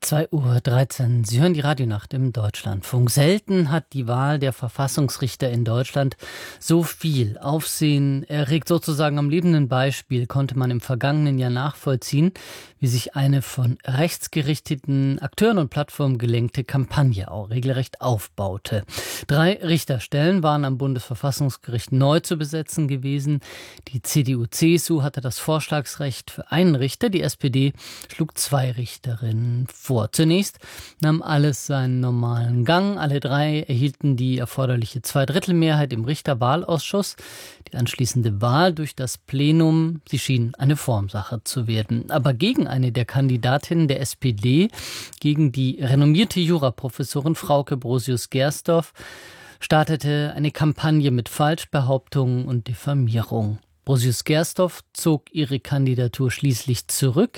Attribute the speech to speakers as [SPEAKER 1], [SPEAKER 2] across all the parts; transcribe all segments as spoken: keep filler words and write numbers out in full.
[SPEAKER 1] zwei Uhr dreizehn. Sie hören die Radionacht im Deutschlandfunk. Selten hat die Wahl der Verfassungsrichter in Deutschland so viel Aufsehen erregt. Sozusagen am lebenden Beispiel konnte man im vergangenen Jahr nachvollziehen, wie sich eine von rechtsgerichteten Akteuren und Plattformen gelenkte Kampagne auch regelrecht aufbaute. Drei Richterstellen waren am Bundesverfassungsgericht neu zu besetzen gewesen. Die C D U C S U hatte das Vorschlagsrecht für einen Richter, die S P D schlug zwei Richterinnen vor. Zunächst nahm alles seinen normalen Gang. Alle drei erhielten die erforderliche Zweidrittelmehrheit im Richterwahlausschuss. Die anschließende Wahl durch das Plenum, sie schien eine Formsache zu werden. Aber gegen eine der Kandidatinnen der S P D, gegen die renommierte Juraprofessorin Frauke Brosius-Gersdorf, startete eine Kampagne mit Falschbehauptungen und Diffamierung. Brosius-Gersdorf zog ihre Kandidatur schließlich zurück.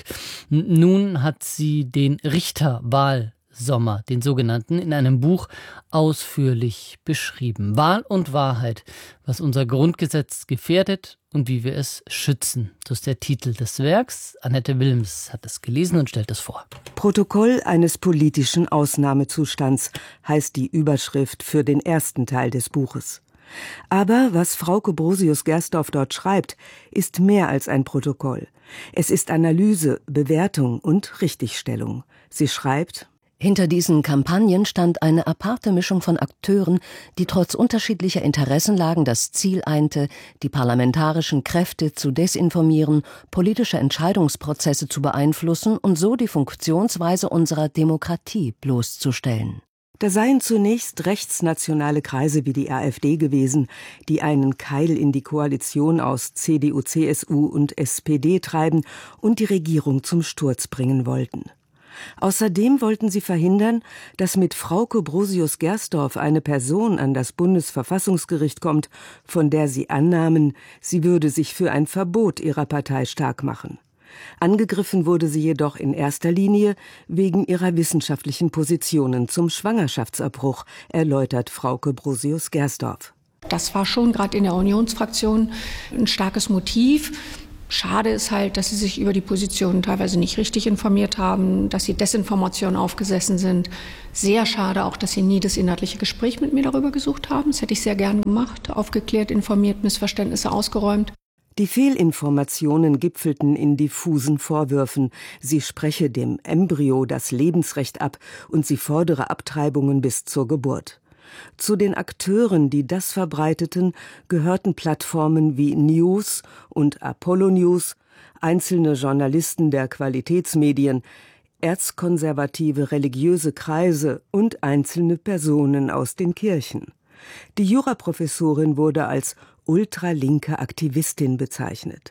[SPEAKER 1] Nun hat sie den Richterwahlsommer, den sogenannten, in einem Buch ausführlich beschrieben. Wahl und Wahrheit, was unser Grundgesetz gefährdet und wie wir es schützen. Das ist der Titel des Werks. Annette Wilms hat es gelesen und stellt es vor.
[SPEAKER 2] Protokoll eines politischen Ausnahmezustands heißt die Überschrift für den ersten Teil des Buches. Aber was Frauke Brosius-Gersdorf dort schreibt, ist mehr als ein Protokoll. Es ist Analyse, Bewertung und Richtigstellung. Sie schreibt:
[SPEAKER 3] Hinter diesen Kampagnen stand eine aparte Mischung von Akteuren, die trotz unterschiedlicher Interessenlagen das Ziel einte, die parlamentarischen Kräfte zu desinformieren, politische Entscheidungsprozesse zu beeinflussen und so die Funktionsweise unserer Demokratie bloßzustellen.
[SPEAKER 2] Da seien zunächst rechtsnationale Kreise wie die AfD gewesen, die einen Keil in die Koalition aus C D U, C S U und S P D treiben und die Regierung zum Sturz bringen wollten. Außerdem wollten sie verhindern, dass mit Frauke Brosius-Gersdorf eine Person an das Bundesverfassungsgericht kommt, von der sie annahmen, sie würde sich für ein Verbot ihrer Partei stark machen. Angegriffen wurde sie jedoch in erster Linie wegen ihrer wissenschaftlichen Positionen zum Schwangerschaftsabbruch, erläutert Frauke Brosius-Gersdorf.
[SPEAKER 4] Das war schon gerade in der Unionsfraktion ein starkes Motiv. Schade ist halt, dass sie sich über die Positionen teilweise nicht richtig informiert haben, dass sie Desinformation aufgesessen sind. Sehr schade auch, dass sie nie das inhaltliche Gespräch mit mir darüber gesucht haben. Das hätte ich sehr gern gemacht, aufgeklärt, informiert, Missverständnisse ausgeräumt.
[SPEAKER 2] Die Fehlinformationen gipfelten in diffusen Vorwürfen, sie spreche dem Embryo das Lebensrecht ab und sie fordere Abtreibungen bis zur Geburt. Zu den Akteuren, die das verbreiteten, gehörten Plattformen wie News und Apollo News, einzelne Journalisten der Qualitätsmedien, erzkonservative religiöse Kreise und einzelne Personen aus den Kirchen. Die Juraprofessorin wurde als ultralinke Aktivistin bezeichnet.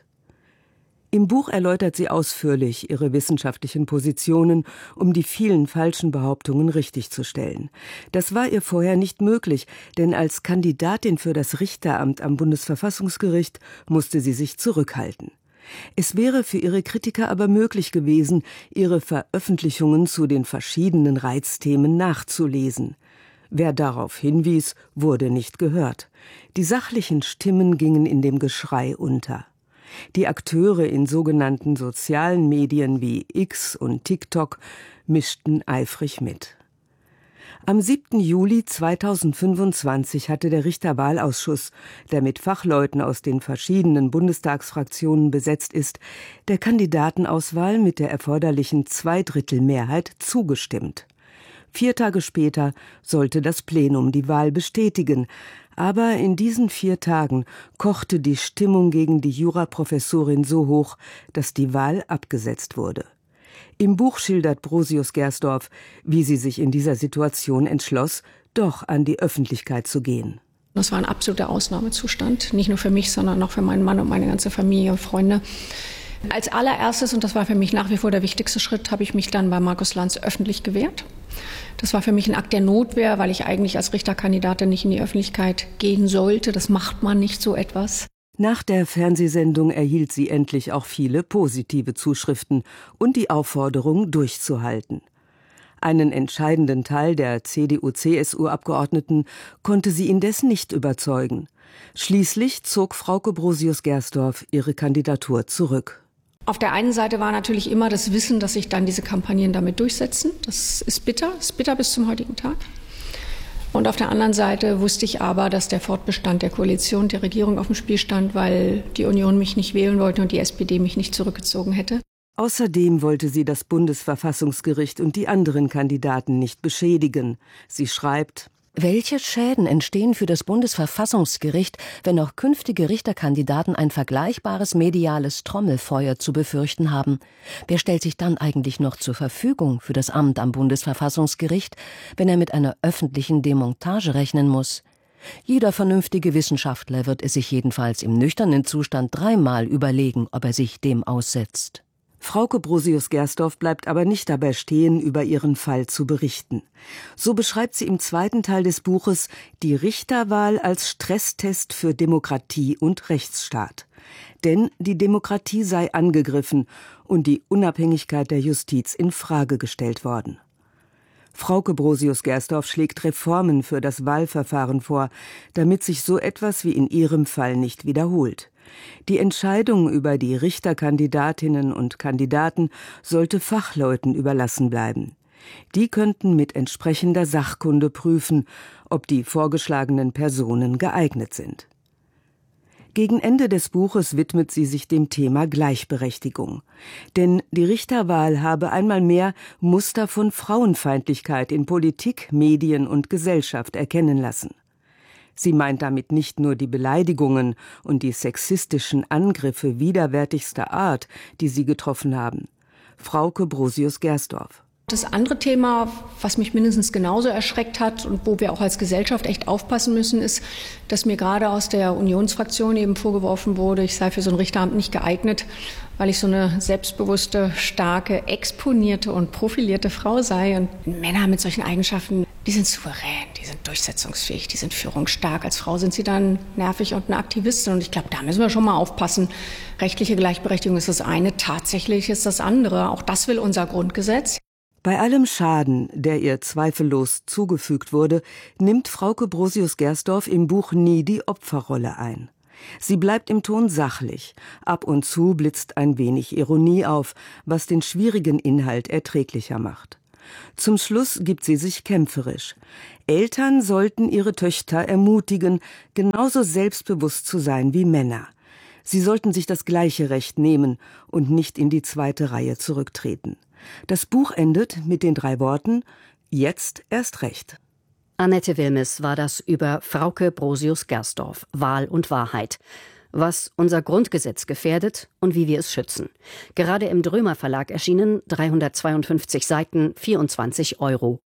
[SPEAKER 2] Im Buch erläutert sie ausführlich ihre wissenschaftlichen Positionen, um die vielen falschen Behauptungen richtigzustellen. Das war ihr vorher nicht möglich, denn als Kandidatin für das Richteramt am Bundesverfassungsgericht musste sie sich zurückhalten. Es wäre für ihre Kritiker aber möglich gewesen, ihre Veröffentlichungen zu den verschiedenen Reizthemen nachzulesen. Wer darauf hinwies, wurde nicht gehört. Die sachlichen Stimmen gingen in dem Geschrei unter. Die Akteure in sogenannten sozialen Medien wie X und TikTok mischten eifrig mit. Am siebten Juli zweitausendfünfundzwanzig hatte der Richterwahlausschuss, der mit Fachleuten aus den verschiedenen Bundestagsfraktionen besetzt ist, der Kandidatenauswahl mit der erforderlichen Zweidrittelmehrheit zugestimmt. Vier Tage später sollte das Plenum die Wahl bestätigen. Aber in diesen vier Tagen kochte die Stimmung gegen die Juraprofessorin so hoch, dass die Wahl abgesetzt wurde. Im Buch schildert Brosius-Gersdorf, wie sie sich in dieser Situation entschloss, doch an die Öffentlichkeit zu gehen.
[SPEAKER 4] Das war ein absoluter Ausnahmezustand, nicht nur für mich, sondern auch für meinen Mann und meine ganze Familie und Freunde. Als allererstes, und das war für mich nach wie vor der wichtigste Schritt, habe ich mich dann bei Markus Lanz öffentlich gewehrt. Das war für mich ein Akt der Notwehr, weil ich eigentlich als Richterkandidatin nicht in die Öffentlichkeit gehen sollte. Das macht man nicht, so etwas.
[SPEAKER 2] Nach der Fernsehsendung erhielt sie endlich auch viele positive Zuschriften und die Aufforderung, durchzuhalten. Einen entscheidenden Teil der C D U C S U-Abgeordneten konnte sie indes nicht überzeugen. Schließlich zog Frauke Brosius-Gersdorf ihre Kandidatur zurück.
[SPEAKER 4] Auf der einen Seite war natürlich immer das Wissen, dass sich dann diese Kampagnen damit durchsetzen. Das ist bitter, ist bitter bis zum heutigen Tag. Und auf der anderen Seite wusste ich aber, dass der Fortbestand der Koalition, der Regierung auf dem Spiel stand, weil die Union mich nicht wählen wollte und die S P D mich nicht zurückgezogen hätte.
[SPEAKER 2] Außerdem wollte sie das Bundesverfassungsgericht und die anderen Kandidaten nicht beschädigen. Sie schreibt:
[SPEAKER 3] Welche Schäden entstehen für das Bundesverfassungsgericht, wenn auch künftige Richterkandidaten ein vergleichbares mediales Trommelfeuer zu befürchten haben? Wer stellt sich dann eigentlich noch zur Verfügung für das Amt am Bundesverfassungsgericht, wenn er mit einer öffentlichen Demontage rechnen muss? Jeder vernünftige Wissenschaftler wird es sich jedenfalls im nüchternen Zustand dreimal überlegen, ob er sich dem aussetzt.
[SPEAKER 2] Frauke Brosius-Gersdorf bleibt aber nicht dabei stehen, über ihren Fall zu berichten. So beschreibt sie im zweiten Teil des Buches die Richterwahl als Stresstest für Demokratie und Rechtsstaat. Denn die Demokratie sei angegriffen und die Unabhängigkeit der Justiz in Frage gestellt worden. Frauke Brosius-Gersdorf schlägt Reformen für das Wahlverfahren vor, damit sich so etwas wie in ihrem Fall nicht wiederholt. Die Entscheidung über die Richterkandidatinnen und Kandidaten sollte Fachleuten überlassen bleiben. Die könnten mit entsprechender Sachkunde prüfen, ob die vorgeschlagenen Personen geeignet sind. Gegen Ende des Buches widmet sie sich dem Thema Gleichberechtigung. Denn die Richterwahl habe einmal mehr Muster von Frauenfeindlichkeit in Politik, Medien und Gesellschaft erkennen lassen. Sie meint damit nicht nur die Beleidigungen und die sexistischen Angriffe widerwärtigster Art, die sie getroffen haben. Frauke Brosius-Gersdorf.
[SPEAKER 4] Das andere Thema, was mich mindestens genauso erschreckt hat und wo wir auch als Gesellschaft echt aufpassen müssen, ist, dass mir gerade aus der Unionsfraktion eben vorgeworfen wurde, ich sei für so ein Richteramt nicht geeignet, weil ich so eine selbstbewusste, starke, exponierte und profilierte Frau sei. Und Männer mit solchen Eigenschaften, die sind souverän, die sind durchsetzungsfähig, die sind führungsstark. Als Frau sind sie dann nervig und eine Aktivistin. Und ich glaube, da müssen wir schon mal aufpassen. Rechtliche Gleichberechtigung ist das eine, tatsächlich ist das andere. Auch das will unser Grundgesetz.
[SPEAKER 2] Bei allem Schaden, der ihr zweifellos zugefügt wurde, nimmt Frauke Brosius-Gersdorf im Buch nie die Opferrolle ein. Sie bleibt im Ton sachlich. Ab und zu blitzt ein wenig Ironie auf, was den schwierigen Inhalt erträglicher macht. Zum Schluss gibt sie sich kämpferisch. Eltern sollten ihre Töchter ermutigen, genauso selbstbewusst zu sein wie Männer. Sie sollten sich das gleiche Recht nehmen und nicht in die zweite Reihe zurücktreten. Das Buch endet mit den drei Worten: Jetzt erst recht.
[SPEAKER 5] Annette Wilmes war das über Frauke Brosius-Gersdorf, Wahl und Wahrheit. Was unser Grundgesetz gefährdet und wie wir es schützen. Gerade im Drömer Verlag erschienen, dreihundertzweiundfünfzig Seiten, vierundzwanzig Euro.